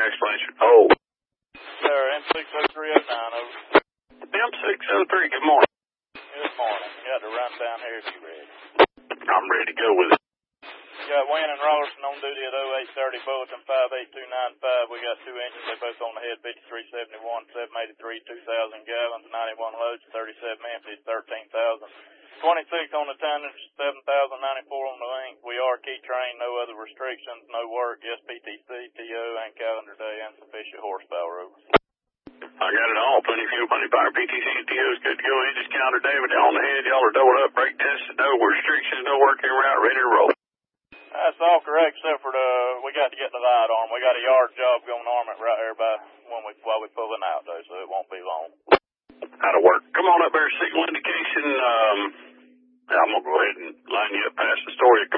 explanation. Oh. Sir, M60309, over. M603, good morning. Good morning. You got to run down here if you're ready. I'm ready to go with it. You got Wayne and Rollerson on duty at 0830 Bulletin 58295. We got two engines. They both on the head, 5371, 783, 2,000 gallons, 91 loads, 37 empties, 13,000. 26 on the tonnage, 7,094 on the length. We are key trained, no other restrictions, no work, yes PTC, TO, and calendar day, and sufficient horsepower over. I got it all. Plenty of fuel, plenty of power. PTC and TO is good to go. Engines counter, David, on the head. Y'all are doubled up. Brake tested, no restrictions, no working route, ready to roll. That's all correct, except for we got to get the light on. We got a yard job going on it right there while we pulling out, though, so it won't be long. That'll work. Come on up there, signal indication. I'm going to go ahead and line you up past the story.